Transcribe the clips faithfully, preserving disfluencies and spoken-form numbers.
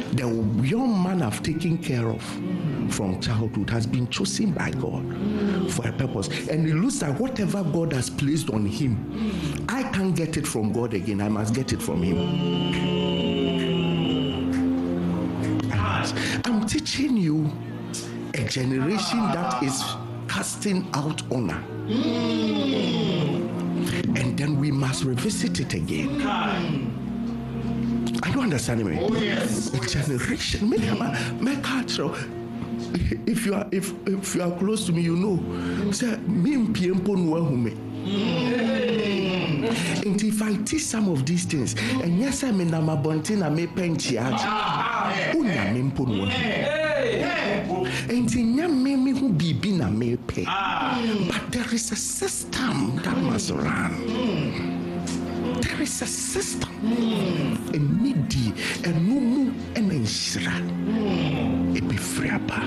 the young man I've taken care of from childhood has been chosen by God for a purpose, and it looks like whatever God has placed on him, I can't get it from God again. I must get it from him. I'm teaching you a generation that is casting out honor, and then we must revisit it again. Are you understanding me? Oh, yes. A generation. My culture. If you are if if you are close to me, you know. Say me mpiempo no me. And if I teach some of these things, and yes, I mean I'm a bontin, I may penchi out. Unya me mpo no. And in me who be been a may pay. But there is a system that must run. There is a system. A midi, a numu, and a shra. A be free apa.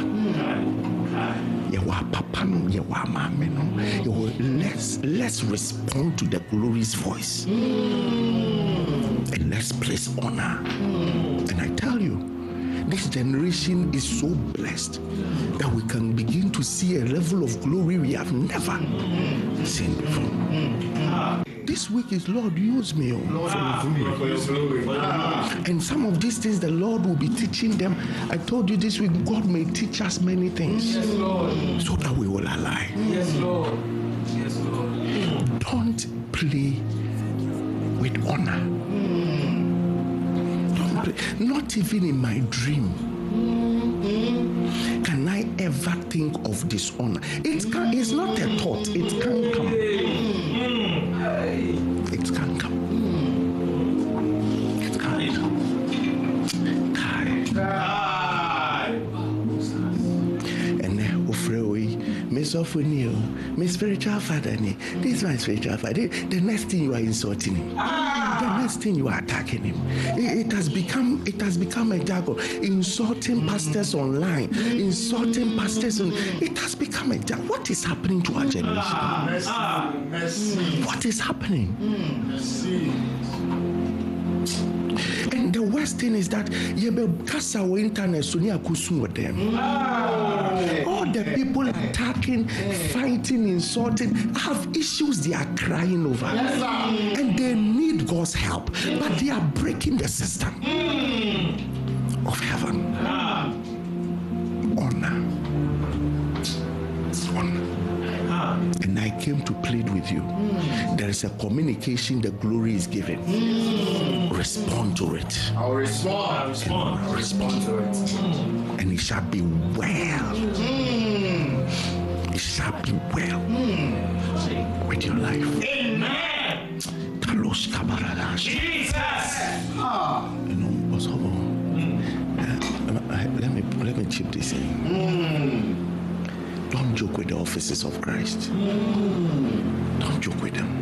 Yawa papa no, yawa mama no. Let's let's respond to the glorious voice. And let's place honor. And I tell you, this generation is so blessed that we can begin to see a level of glory we have never seen before. This week is Lord, use me oh, for your glory. And some of these things the Lord will be teaching them. I told you this week, God may teach us many things. Yes, Lord. So that we will align. Yes, Lord. Yes, Lord. Don't play with honor. Don't play. Not even in my dream can I ever think of dishonor. It can. It's not a thought. It can come. It can come. It can come. And then, Ofreoi, Miss Ophenio, Miss Spiritual Father, this is my spiritual father. The next thing you are insulting him. The next thing you are attacking him. It, it has become it has become a jargon. Insulting pastors online, insulting pastors on, it has become a jargon. What is happening to our generation? What is happening? And the worst thing is that yebe kasa we internet so ni akusun with them. All the people attacking, fighting, insulting have issues they are crying over. And they need God's help, but they are breaking the system of heaven. Honor. Honor. And I came to plead with you. There is a communication the glory is given. Respond to it. I'll respond. I'll respond. I'll respond to it. And it shall be well. It shall be well with your life. Amen. Jesus. You know, what's up? Let me let me chip this in. Don't joke with the offices of Christ. Mm. Don't joke with them.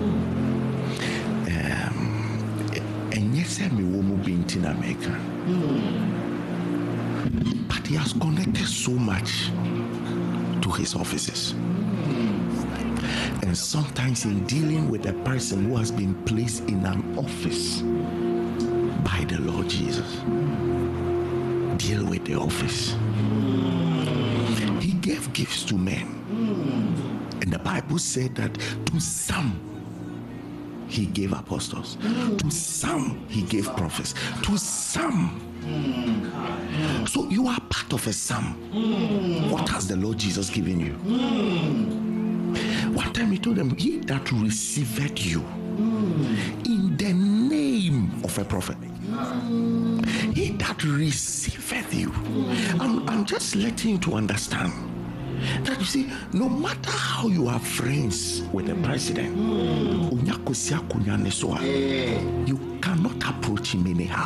Um, and yes, I will be in America. But he has connected so much to his offices. And sometimes in dealing with a person who has been placed in an office by the Lord Jesus, deal with the office. He gave gifts to men. Mm. And the Bible said that to some he gave apostles, mm. to some he gave prophets, to some. Mm. So you are part of a sum. Mm. What has the Lord Jesus given you? Mm. One time he told them, he that received you mm. in the name of a prophet, mm. he that receiveth you. Mm. I'm, I'm just letting you to understand that, you see, no matter how you are friends with the president, mm. you cannot approach him anyhow.